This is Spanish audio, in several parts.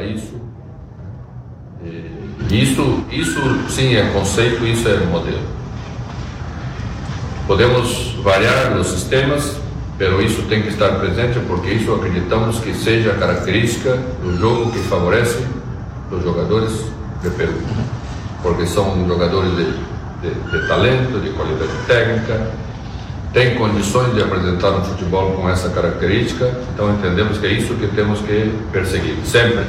isso. Isso sim é conceito, isso é modelo. Podemos variar os sistemas, mas isso tem que estar presente porque isso acreditamos que seja a característica do jogo que favorece os jogadores de Peru, porque são jogadores de talento, de qualidade técnica, têm condições de apresentar um futebol com essa característica, então entendemos que é isso que temos que perseguir, sempre.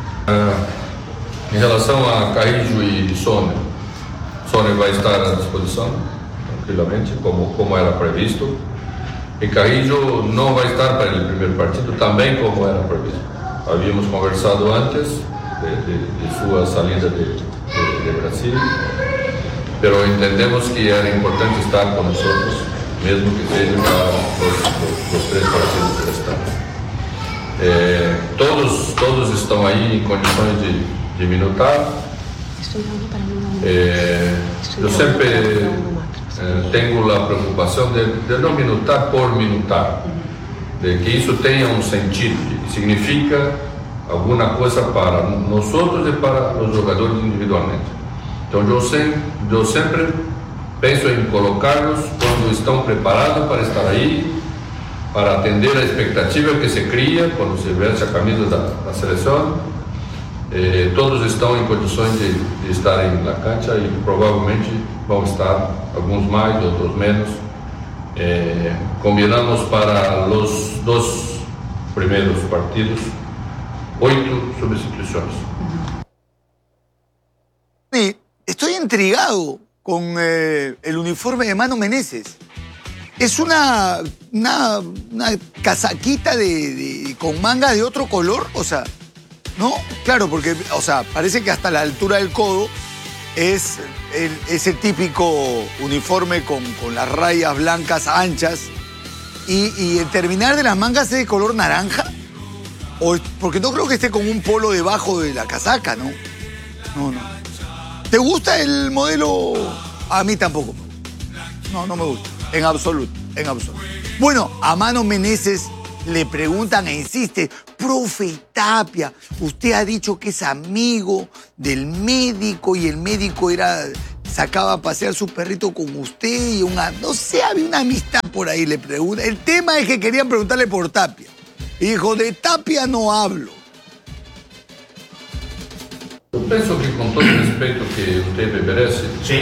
Em relação a Carrillo e Sone vai estar à disposição, tranquilamente, como era previsto, e Carrillo não vai estar para o primeiro partido, também como era previsto. Havíamos conversado antes de sua saída de Brasil, mas entendemos que era importante estar com nós, mesmo que seja para os 3 partidos restantes. Todos estão aí em condições de minutar. Eu sempre tenho a preocupação de não minutar por minutar, de que isso tenha um sentido, que significa alguma coisa para nós e para os jogadores individualmente. Então eu sempre penso em colocá-los quando estão preparados para estar aí, para atender a expectativa que se cria quando se veste a camisa da seleção. Todos estão em condições de estarem na cancha e provavelmente vão estar, alguns mais, outros menos. Combinamos para os 2 primeiros partidos 8 sustituciones. Estoy intrigado con el uniforme de Mano Menezes. Es una casaquita con manga de otro color, o sea, ¿no? Claro, porque, o sea, parece que hasta la altura del codo es ese típico uniforme con las rayas blancas anchas y el terminar de las mangas es de color naranja. Porque no creo que esté con un polo debajo de la casaca, ¿no? No. ¿Te gusta el modelo? A mí tampoco. No me gusta. En absoluto. Bueno, a Mano Menezes le preguntan e insiste, profe Tapia, usted ha dicho que es amigo del médico y el médico sacaba a pasear su perrito con usted y no sé, había una amistad por ahí, le pregunta. El tema es que querían preguntarle por Tapia. Y dijo, de Tapia no hablo. Eu penso que com todo o respeito que o Tapia merece,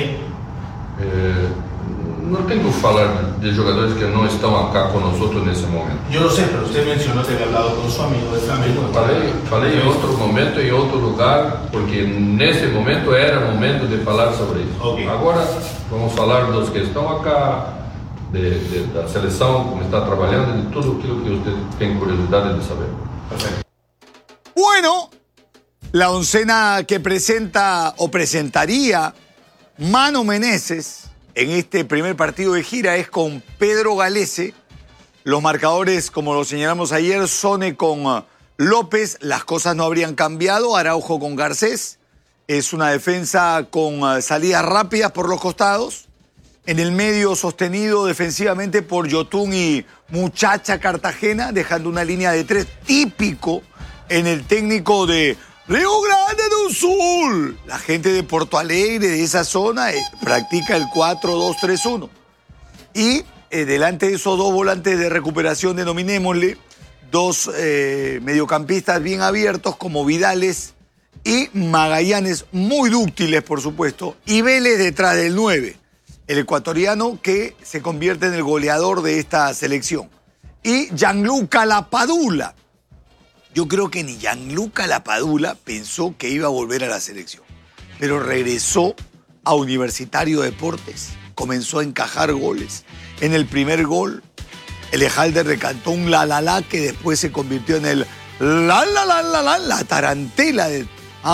não tenho que falar de jogadores que não estão acá com nós nesse momento. Yo lo sé, pero usted mencionó que había hablado con su amigo de Flamengo. Falei em outro momento, em outro lugar, porque nesse momento era momento de falar sobre isso. Okay. Agora vamos falar dos que estão acá, da seleção, como está trabalhando, de tudo aquilo que usted tem curiosidade de saber. Perfecto. Bueno, la oncena que presenta o presentaría Mano Menezes en este primer partido de gira es con Pedro Galese. Los marcadores, como lo señalamos ayer, Sone con López. Las cosas no habrían cambiado. Araujo con Garcés. Es una defensa con salidas rápidas por los costados. En el medio sostenido defensivamente por Yotún y Muchacha Cartagena, dejando una línea de 3 típico en el técnico de Río Grande do Sul. La gente de Porto Alegre, de esa zona, practica el 4-2-3-1. Y delante de esos 2 volantes de recuperación, denominémosle, 2 mediocampistas bien abiertos como Vidales y Magallanes, muy dúctiles por supuesto, y Vélez detrás del 9. El ecuatoriano que se convierte en el goleador de esta selección. Y Gianluca Lapadula. Yo creo que ni Gianluca Lapadula pensó que iba a volver a la selección. Pero regresó a Universitario de Deportes, comenzó a encajar goles. En el primer gol, Elejalde recantó un la que después se convirtió en el la tarantela de...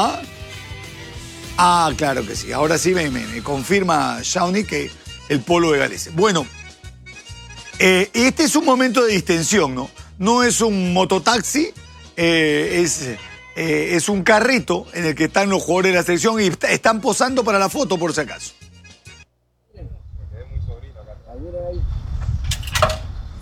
Claro que sí. Ahora sí me confirma Shawnee que el polo de Galese. Bueno, este es un momento de distensión, ¿no? No es un mototaxi, es un carrito en el que están los jugadores de la selección y están posando para la foto, por si acaso.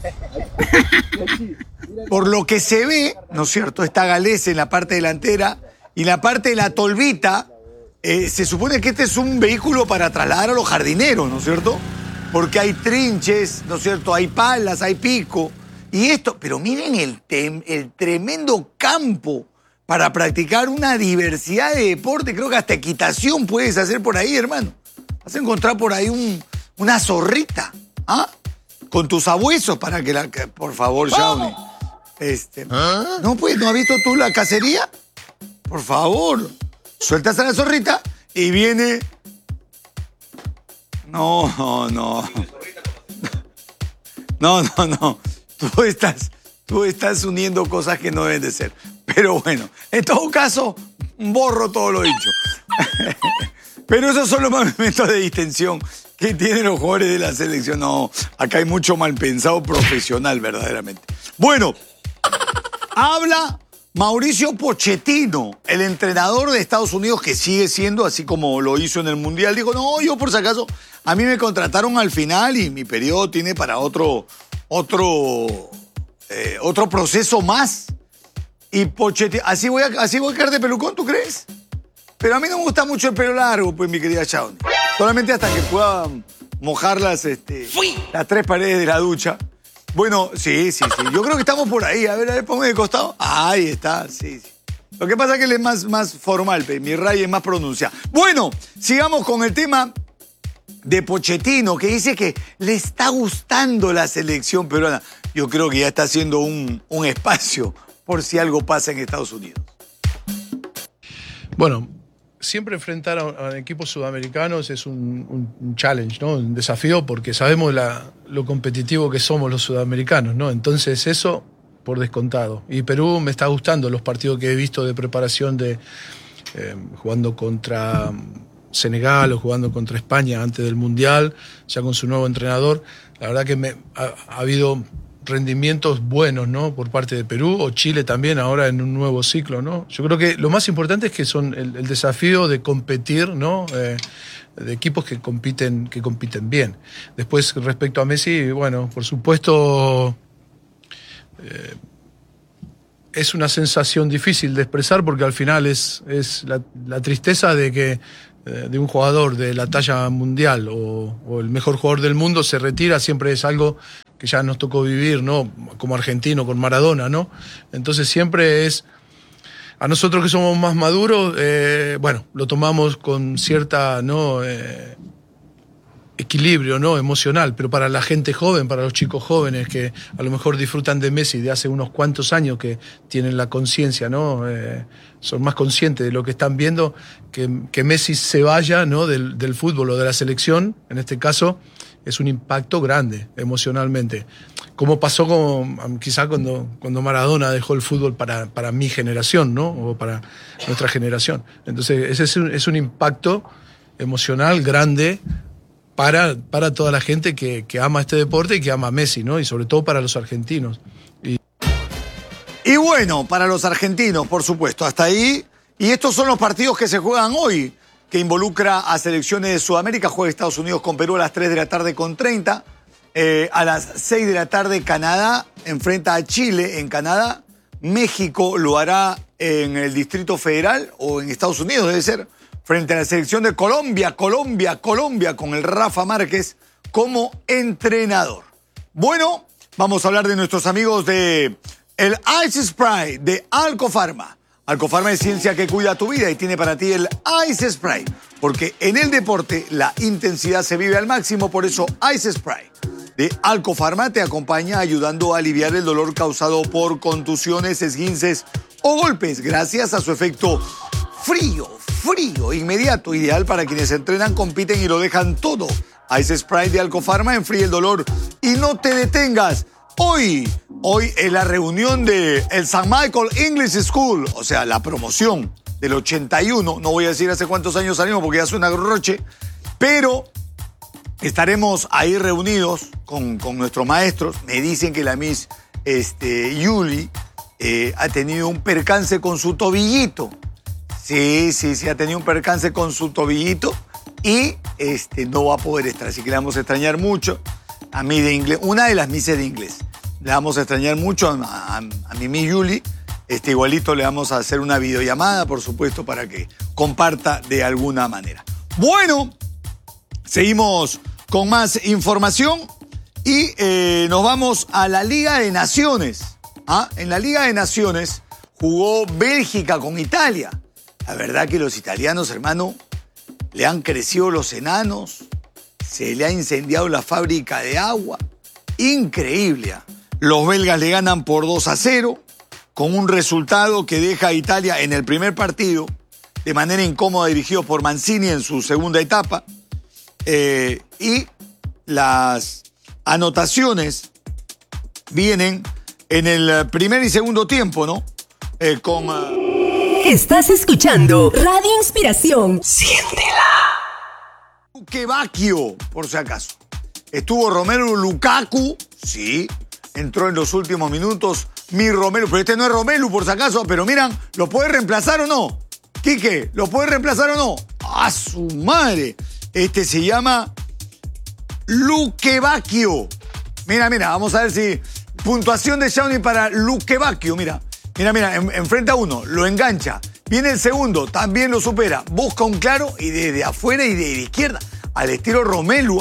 Por lo que se ve, ¿no es cierto? Está Galese en la parte delantera Y la parte de la tolvita, se supone que este es un vehículo para trasladar a los jardineros, ¿no es cierto? Porque hay trinches, ¿no es cierto? Hay palas, hay pico. Y esto, pero miren el tremendo campo para practicar una diversidad de deporte. Creo que hasta equitación puedes hacer por ahí, hermano. Vas a encontrar por ahí una zorrita, ¿ah? Con tus abuesos para que por favor, Shawnee. No, pues, ¿no has visto tú la cacería? Por favor. Sueltas a la zorrita y viene... No. No. Tú estás uniendo cosas que no deben de ser. Pero bueno, en todo caso, borro todo lo dicho. Pero esos son los momentos de distensión que tienen los jugadores de la selección. No, acá hay mucho mal pensado profesional, verdaderamente. Bueno, habla Mauricio Pochettino, el entrenador de Estados Unidos, que sigue siendo, así como lo hizo en el Mundial. Dijo, no, yo por si acaso, a mí me contrataron al final y mi periodo tiene para otro proceso más. Y Pochettino, ¿así voy a quedar de pelucón, tú crees? Pero a mí no me gusta mucho el pelo largo, pues, mi querida Shawnee. Solamente hasta que pueda mojar las 3 paredes de la ducha. Bueno, sí. Yo creo que estamos por ahí. A ver, ponme de costado. Ahí está, sí. Lo que pasa es que él es más formal, pues. Mi raya es más pronunciada. Bueno, sigamos con el tema de Pochettino, que dice que le está gustando la selección peruana. Yo creo que ya está haciendo un espacio por si algo pasa en Estados Unidos. Bueno, siempre enfrentar a equipos sudamericanos es un challenge, ¿no? Un desafío, porque sabemos lo competitivo que somos los sudamericanos, ¿no? Entonces eso por descontado. Y Perú me está gustando los partidos que he visto de preparación jugando contra Senegal o jugando contra España antes del Mundial, ya con su nuevo entrenador. La verdad que ha habido rendimientos buenos, ¿no? Por parte de Perú o Chile también ahora en un nuevo ciclo, ¿no? Yo creo que lo más importante es que son el desafío de competir, ¿no? De equipos que compiten bien. Después, respecto a Messi, bueno, por supuesto, es una sensación difícil de expresar, porque al final es la tristeza de que de un jugador de la talla mundial o el mejor jugador del mundo se retira. Siempre es algo que ya nos tocó vivir, ¿no? Como argentino, con Maradona, ¿no? Entonces siempre es... A nosotros que somos más maduros, bueno, lo tomamos con cierta, ¿no? Equilibrio, ¿no? Emocional, pero para la gente joven, para los chicos jóvenes que a lo mejor disfrutan de Messi de hace unos cuantos años, que tienen la conciencia, ¿no? Son más conscientes de lo que están viendo, que Messi se vaya, ¿no? del fútbol o de la selección, en este caso, es un impacto grande emocionalmente. Como pasó quizá cuando Maradona dejó el fútbol para mi generación, ¿no? O para nuestra generación. Entonces, ese es un impacto emocional grande para toda la gente que ama este deporte y que ama a Messi, ¿no? Y sobre todo para los argentinos. Y bueno, para los argentinos, por supuesto, hasta ahí. Y estos son los partidos que se juegan hoy, que involucra a selecciones de Sudamérica. Juega Estados Unidos con Perú a las 3 de la tarde con 30. A las 6 de la tarde Canadá enfrenta a Chile en Canadá. México lo hará en el Distrito Federal o en Estados Unidos, debe ser, frente a la selección de Colombia, con el Rafa Márquez como entrenador. Bueno, vamos a hablar de nuestros amigos de el Ice Spray de Alcofarma. Alcofarma es ciencia que cuida tu vida y tiene para ti el Ice Spray, porque en el deporte la intensidad se vive al máximo, por eso Ice Spray de Alcofarma te acompaña ayudando a aliviar el dolor causado por contusiones, esguinces o golpes, gracias a su efecto frío, inmediato, ideal para quienes entrenan, compiten y lo dejan todo. Ice Spray de Alcofarma enfría el dolor y no te detengas. Hoy en la reunión de el St. Michael English School, o sea, la promoción del 81, no voy a decir hace cuántos años salimos porque ya suena roche, pero estaremos ahí reunidos con nuestros maestros. Me dicen que la Miss Yuli ha tenido un percance con su tobillito. Sí, ha tenido un percance con su tobillito y no va a poder estar, así que le vamos a extrañar mucho a mí de inglés, una de las misses de inglés. Le vamos a extrañar mucho a mi Miss Yuli Igualito le vamos a hacer una videollamada, por supuesto, para que comparta de alguna manera. Bueno, seguimos con más información y nos vamos a la Liga de Naciones. En la Liga de Naciones jugó Bélgica con Italia. La verdad que los italianos, hermano, le han crecido los enanos, se le ha incendiado la fábrica de agua. Increíble. Los belgas le ganan por 2-0, con un resultado que deja a Italia en el primer partido de manera incómoda, dirigido por Mancini en su segunda etapa. Y las anotaciones vienen en el primer y segundo tiempo, ¿no? Estás escuchando Radio Inspiración. Siéntela. Luquevacchio, por si acaso. Estuvo Romelu Lukaku, sí, entró en los últimos minutos. Mi Romelu, pero este no es Romelu, por si acaso, pero miran, ¿lo puede reemplazar o no? Quique, ¿lo puede reemplazar o no? ¡A su madre! Este se llama Luquevacchio. Mira, vamos a ver si... Puntuación de Shawnee para Luquevacchio, mira, enfrenta a uno, lo engancha. Viene el segundo, también lo supera. Busca un claro y desde afuera y de izquierda, al estilo Romelu.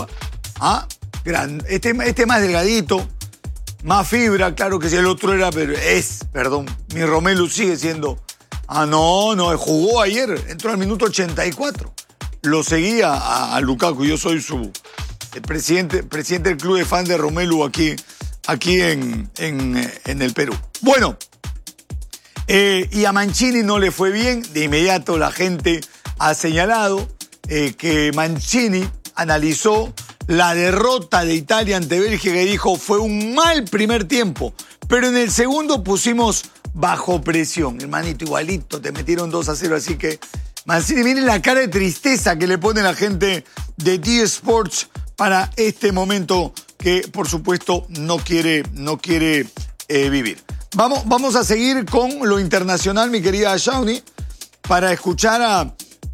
Este más delgadito, más fibra, claro que sí, el otro era, mi Romelu sigue siendo... no, jugó ayer, entró al minuto 84. Lo seguía a Lukaku, yo soy su presidente del club de fans de Romelu aquí en el Perú. Bueno, y a Mancini no le fue bien. De inmediato la gente ha señalado que Mancini analizó la derrota de Italia ante Bélgica y dijo, fue un mal primer tiempo, pero en el segundo pusimos bajo presión. Hermanito, igualito, te metieron 2-0, así que Mancini, miren la cara de tristeza que le pone la gente de D-Sports para este momento que, por supuesto, no quiere vivir. Vamos a seguir con lo internacional, mi querida Shawnee, para escuchar a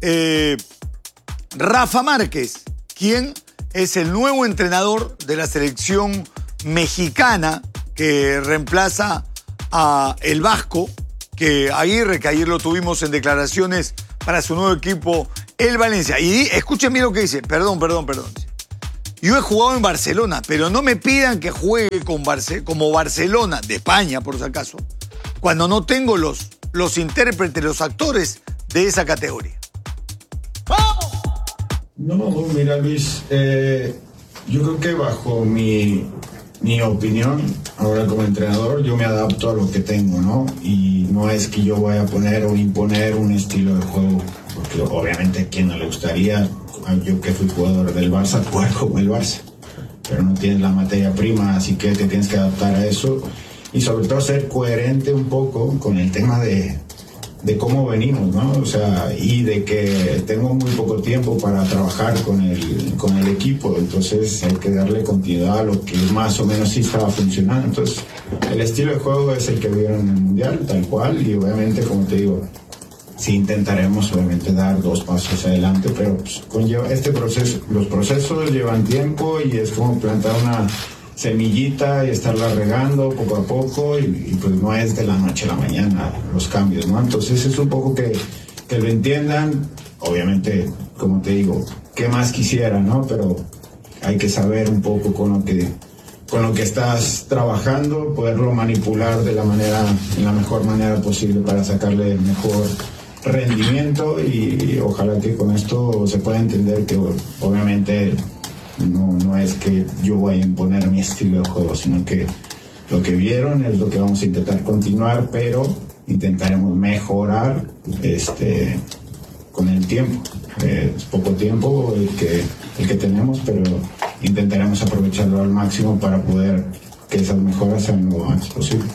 Rafa Márquez, quien es el nuevo entrenador de la selección mexicana que reemplaza a el vasco, que ayer lo tuvimos en declaraciones para su nuevo equipo, el Valencia. Y escuchen bien lo que dice, perdón. Yo he jugado en Barcelona, pero no me pidan que juegue como Barcelona, de España, por si acaso, cuando no tengo los intérpretes, los actores de esa categoría. No, mira, Luis, yo creo que bajo mi opinión, ahora como entrenador, yo me adapto a lo que tengo, ¿no? Y no es que yo vaya a poner o imponer un estilo de juego, porque obviamente a quien no le gustaría, yo que fui jugador del Barça, jugar como el Barça, pero no tienes la materia prima, así que te tienes que adaptar a eso y sobre todo ser coherente un poco con el tema de cómo venimos, ¿no? O sea, y de que tengo muy poco tiempo para trabajar con el equipo, entonces hay que darle continuidad a lo que más o menos sí estaba funcionando. Entonces, el estilo de juego es el que vieron en el Mundial, tal cual, y obviamente, como te digo, sí intentaremos obviamente dar 2 pasos adelante, pero pues, conlleva este proceso, los procesos llevan tiempo y es como plantar una semillita y estarla regando poco a poco y pues no es de la noche a la mañana los cambios, ¿no? Entonces es un poco que lo entiendan, obviamente, como te digo, qué más quisiera, ¿no? Pero hay que saber un poco con lo que estás trabajando, poderlo manipular en la mejor manera posible para sacarle el mejor rendimiento y ojalá que con esto se pueda entender que obviamente no es que yo voy a imponer mi estilo de juego, sino que lo que vieron es lo que vamos a intentar continuar, pero intentaremos mejorar con el tiempo. Es poco tiempo el que tenemos, pero intentaremos aprovecharlo al máximo para poder que esas mejoras sean lo antes posible.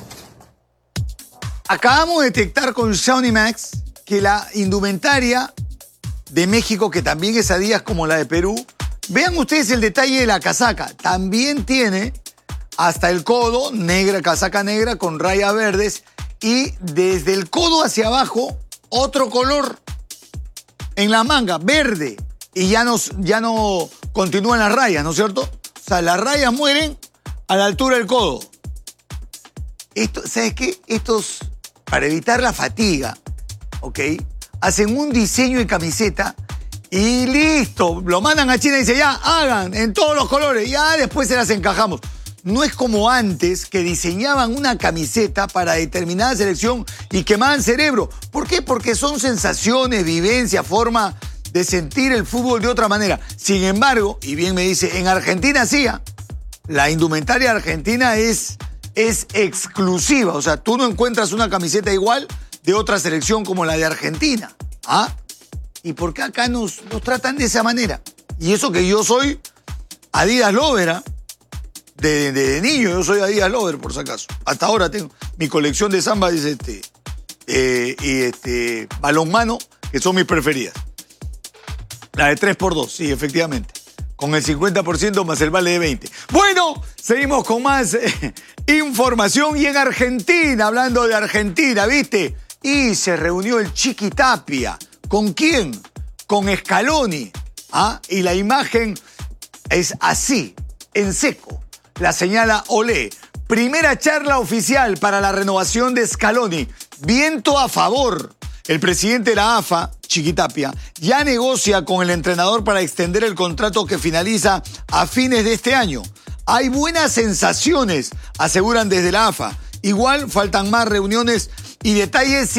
Acabamos de detectar con Shawnee Max que la indumentaria de México, que también es a días como la de Perú, vean ustedes el detalle de la casaca, también tiene hasta el codo, casaca negra con rayas verdes, y desde el codo hacia abajo, otro color en la manga, verde, y ya no continúan las rayas, ¿no es cierto? O sea, las rayas mueren a la altura del codo. ¿Sabes qué? Estos para evitar la fatiga, ¿ok? Hacen un diseño de camiseta y listo. Lo mandan a China y dicen, ya, hagan en todos los colores. Ya después se las encajamos. No es como antes que diseñaban una camiseta para determinada selección y quemaban cerebro. ¿Por qué? Porque son sensaciones, vivencia, forma de sentir el fútbol de otra manera. Sin embargo, y bien me dice, en Argentina sí, la indumentaria argentina es exclusiva. O sea, tú no encuentras una camiseta igual de otra selección como la de Argentina. ¿Ah? ¿Y por qué acá nos tratan de esa manera? Y eso que yo soy Adidas Lover, ¿ah? De niño yo soy Adidas Lover, por si acaso. Hasta ahora tengo mi colección de Samba, dice balonmano, que son mis preferidas. La de 3x2, sí, efectivamente. Con el 50% más el vale de 20. Bueno, seguimos con más información. Y en Argentina, hablando de Argentina, ¿viste? Y se reunió el Chiqui Tapia. ¿Con quién? Con Scaloni. ¿Ah? Y la imagen es así, en seco. La señala Olé. Primera charla oficial para la renovación de Scaloni. Viento a favor. El presidente de la AFA, Chiqui Tapia, ya negocia con el entrenador para extender el contrato que finaliza a fines de este año. Hay buenas sensaciones, aseguran desde la AFA. Igual faltan más reuniones y detalles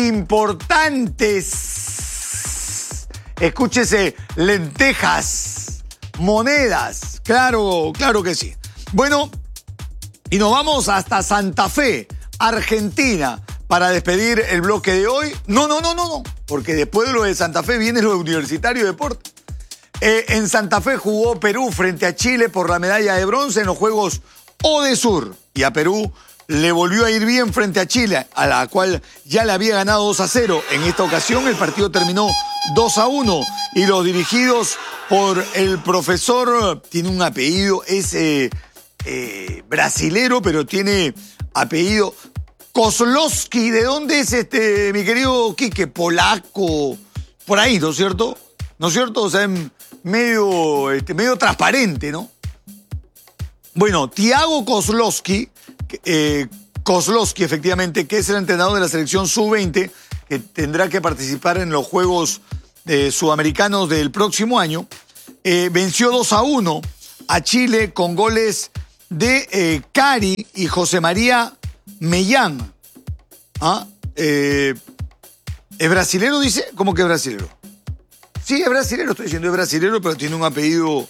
importantes. Escúchese, lentejas, monedas. Claro que sí. Bueno, y nos vamos hasta Santa Fe, Argentina, para despedir el bloque de hoy. No, porque después de lo de Santa Fe viene lo de Universitario de Deportes. En Santa Fe jugó Perú frente a Chile por la medalla de bronce en los Juegos Odesur. Y a Perú le volvió a ir bien frente a Chile, a la cual ya le había ganado 2-0. En esta ocasión el partido terminó 2-1 y los dirigidos por el profesor, tiene un apellido, es brasilero, pero tiene apellido Kozlowski. ¿De dónde es mi querido Quique? Polaco, por ahí, ¿no es cierto? ¿No es cierto? O sea, medio transparente, ¿no? Bueno, Thiago Kozlowski, efectivamente, que es el entrenador de la selección sub-20, que tendrá que participar en los Juegos Sudamericanos del próximo año, venció 2-1 a Chile con goles de Cari y José María Mellán. ¿Ah? ¿Es brasilero, dice? ¿Cómo que es brasilero? Sí, es brasilero, estoy diciendo es brasilero, pero tiene un apellido...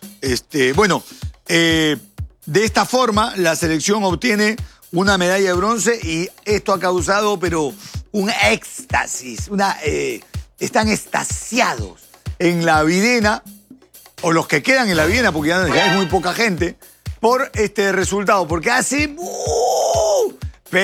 de esta forma, la selección obtiene una medalla de bronce y esto ha causado, pero un éxtasis, están extasiados en la Videna, o los que quedan en la Videna, porque ya es muy poca gente, por este resultado, porque hace mucho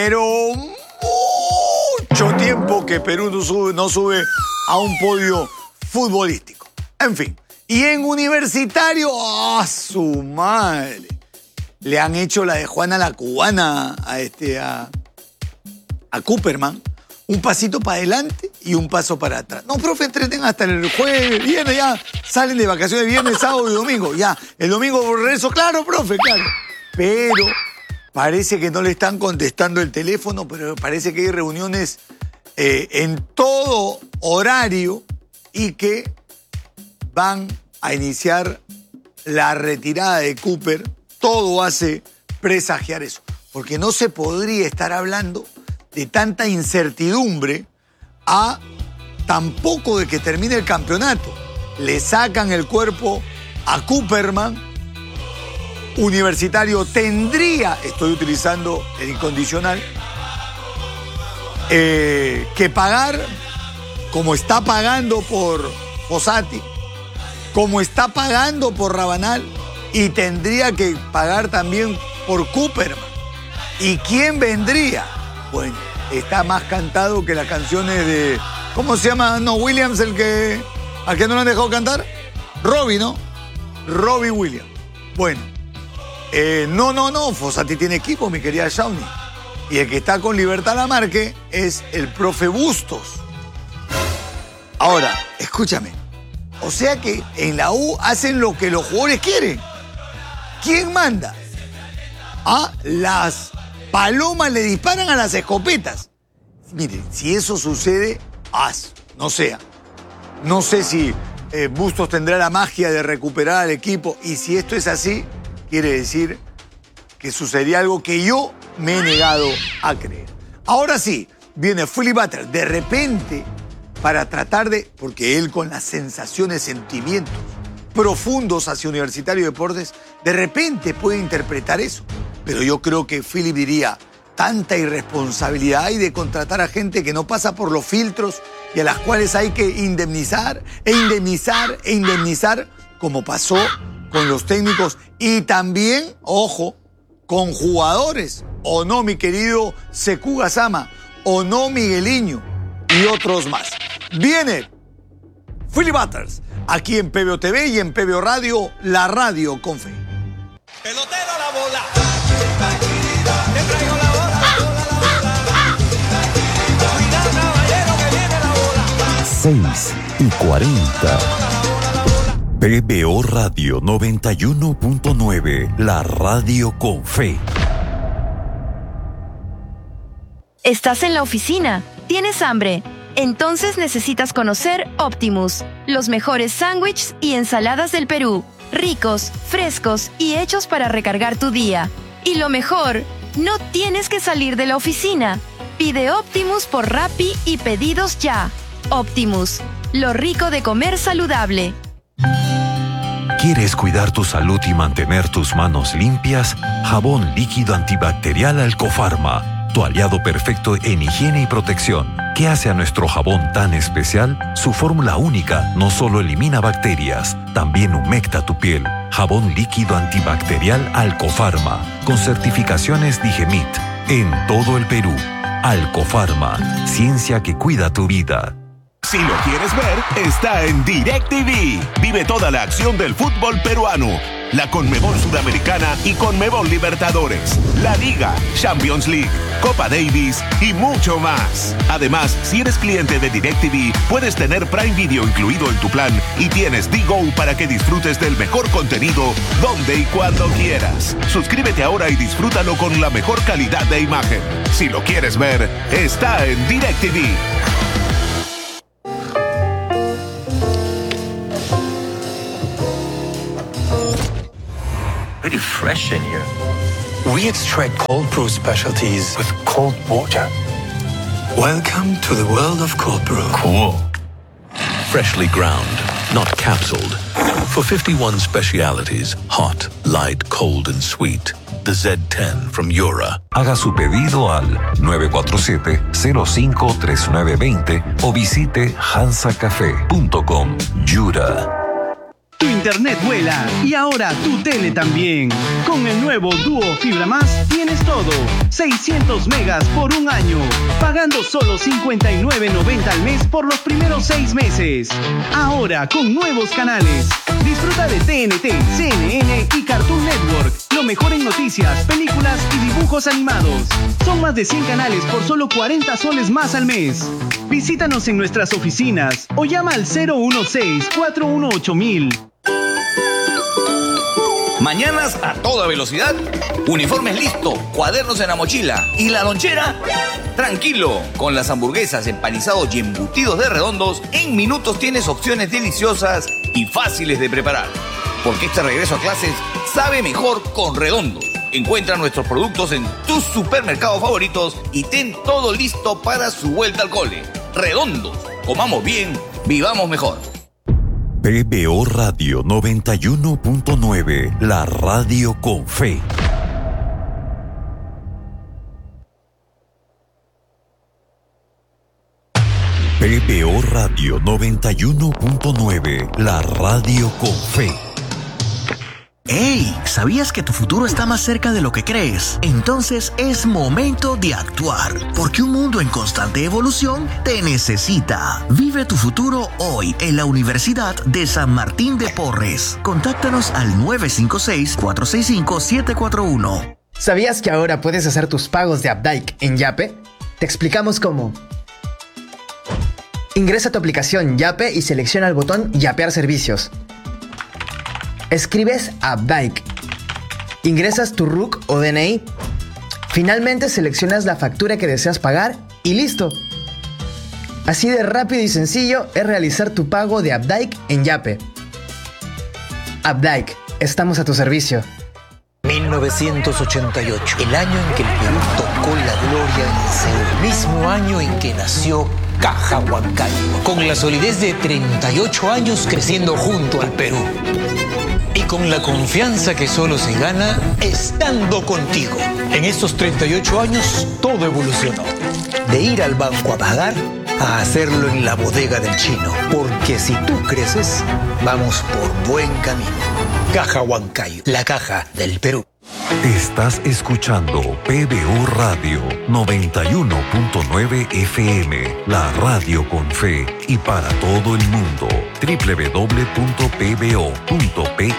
tiempo que Perú no sube a un podio futbolístico. En fin, y en Universitario, ¡ah, su madre! Le han hecho la de Juana la Cubana a Cooperman. Un pasito para adelante y un paso para atrás. No, profe, entreten hasta el jueves, viernes, ya salen de vacaciones viernes, sábado y domingo. Ya, el domingo por regreso, claro, profe, claro. Pero parece que no le están contestando el teléfono, pero parece que hay reuniones en todo horario y que van a iniciar la retirada de Cooper. Todo hace presagiar eso, porque no se podría estar hablando de tanta incertidumbre a tampoco de que termine el campeonato. Le sacan el cuerpo a Cooperman. Universitario tendría, estoy utilizando el incondicional, que pagar como está pagando por Fossati, como está pagando por Rabanal, y tendría que pagar también por Cooperman. ¿Y quién vendría? Bueno, está más cantado que las canciones de... ¿Cómo se llama? No, Williams, al que no le han dejado cantar. Robbie, ¿no? Robbie Williams. Bueno, no, Fossati tiene equipo, mi querida Shawnee. Y el que está con Libertad Lamarque es el profe Bustos. Ahora, escúchame. O sea que en la U hacen lo que los jugadores quieren. ¿Quién manda? Las palomas le disparan a las escopetas. mire, si eso sucede, no sé si Bustos tendrá la magia de recuperar al equipo, y si esto es así, quiere decir que sucedería algo que yo me he negado a creer. Ahora sí, viene Philip Butters de repente para tratar porque él con las sensaciones, sentimientos profundos hacia Universitario de Deportes, de repente puede interpretar eso. Pero yo creo que Philip diría, tanta irresponsabilidad hay de contratar a gente que no pasa por los filtros y a las cuales hay que indemnizar, como pasó con los técnicos y también, ojo, con jugadores. ¿O no, mi querido Sekou Gassama? ¿O no, Migueliño? Y otros más. Viene Philip Butters, aquí en PBO TV y en PBO Radio, la radio con fe. Pelotero la bola. Te traigo la bola. Cuidado, caballero, que viene la bola. 6:40. PBO Radio 91.9, la radio con fe. ¿Estás en la oficina? ¿Tienes hambre? Entonces necesitas conocer Optimus, los mejores sándwiches y ensaladas del Perú, ricos, frescos y hechos para recargar tu día. Y lo mejor, no tienes que salir de la oficina. Pide Optimus por Rappi y pedidos ya. Optimus, lo rico de comer saludable. ¿Quieres cuidar tu salud y mantener tus manos limpias? Jabón líquido antibacterial Alcofarma, tu aliado perfecto en higiene y protección. ¿Qué hace a nuestro jabón tan especial? Su fórmula única no solo elimina bacterias, también humecta tu piel. Jabón líquido antibacterial Alcofarma, con certificaciones Digemit, en todo el Perú. Alcofarma, ciencia que cuida tu vida. Si lo quieres ver, está en DirecTV. Vive toda la acción del fútbol peruano, la Conmebol Sudamericana y Conmebol Libertadores, la Liga, Champions League, Copa Davis y mucho más. Además, si eres cliente de DirecTV, puedes tener Prime Video incluido en tu plan y tienes DGO para que disfrutes del mejor contenido donde y cuando quieras. Suscríbete ahora y disfrútalo con la mejor calidad de imagen. Si lo quieres ver, está en DirecTV. Very fresh in here. We extract cold brew specialties with cold water. Welcome to the world of cold brew. Cool. Freshly ground, not capsuled. For 51 specialities, hot, light, cold, and sweet. The Z10 from Yura. Haga su pedido al 947-053920 o visite hansacafé.com. Yura. Tu internet vuela y ahora tu tele también. Con el nuevo Duo Fibra Más tienes todo. 600 megas por un año, pagando solo $59.90 al mes por los primeros 6 meses. Ahora con nuevos canales. Disfruta de TNT, CNN y Cartoon Network. Lo mejor en noticias, películas y dibujos animados. Son más de 100 canales por solo 40 soles más al mes. Visítanos en nuestras oficinas o llama al 016-418-1000. Mañanas a toda velocidad, uniformes listo, cuadernos en la mochila y la lonchera. Tranquilo, con las hamburguesas, empanizados y embutidos de Redondos, en minutos tienes opciones deliciosas y fáciles de preparar. Porque este regreso a clases sabe mejor con Redondos. Encuentra nuestros productos en tus supermercados favoritos y ten todo listo para su vuelta al cole. Redondos, comamos bien, vivamos mejor. PBO Radio 91.9, la radio con fe. PBO Radio 91.9, la radio con fe. ¡Hey! ¿Sabías que tu futuro está más cerca de lo que crees? Entonces es momento de actuar, porque un mundo en constante evolución te necesita. Vive tu futuro hoy en la Universidad de San Martín de Porres. Contáctanos al 956-465-741. ¿Sabías que ahora puedes hacer tus pagos de Updike en Yape? Te explicamos cómo. Ingresa a tu aplicación Yape y selecciona el botón Yapear servicios. Escribes Updike. Ingresas tu RUC o DNI. Finalmente seleccionas la factura que deseas pagar y listo. Así de rápido y sencillo es realizar tu pago de Updike en Yape. Updike, estamos a tu servicio. 1988, el año en que el Perú tocó la gloria en el Seúl, mismo año en que nació Caja Huancayo, con la solidez de 38 años creciendo junto al Perú. Y con la confianza que solo se gana estando contigo. En estos 38 años todo evolucionó. De ir al banco a pagar a hacerlo en la bodega del chino. Porque si tú creces, vamos por buen camino. Caja Huancayo, la caja del Perú. Estás escuchando PBO Radio 91.9 FM, la radio con fe y para todo el mundo. www.pbo.pe.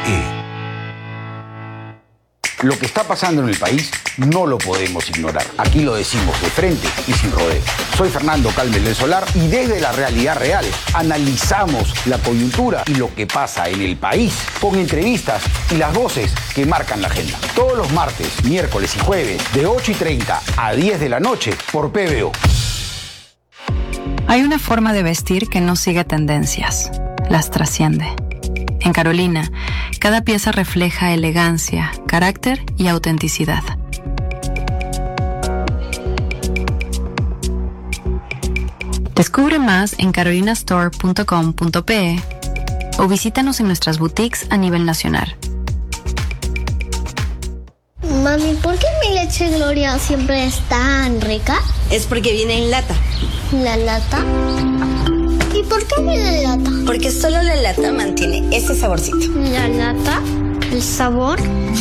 Lo que está pasando en el país no lo podemos ignorar. Aquí lo decimos de frente y sin rodeo. Soy Fernando Calmel del Solar y desde la realidad real analizamos la coyuntura y lo que pasa en el país con entrevistas y las voces que marcan la agenda. Todos los martes, miércoles y jueves de 8:30 a 10 de la noche por PBO. Hay una forma de vestir que no sigue tendencias, las trasciende. En Carolina, cada pieza refleja elegancia, carácter y autenticidad. Descubre más en carolinastore.com.pe o visítanos en nuestras boutiques a nivel nacional. Mami, ¿por qué mi leche Gloria siempre es tan rica? Es porque viene en lata. ¿La lata? ¿Y por qué viene en lata? Porque solo la lata mantiene ese saborcito. ¿La lata? ¿El sabor?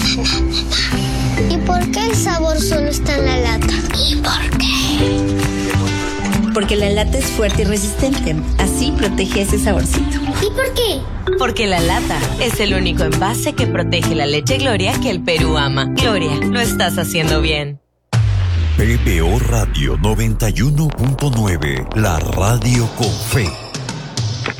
¿Y por qué el sabor solo está en la lata? ¿Y por qué? Porque la lata es fuerte y resistente. Así protege ese saborcito. ¿Y por qué? Porque la lata es el único envase que protege la leche Gloria que el Perú ama. Gloria, lo estás haciendo bien. PBO Radio 91.9, la radio con fe.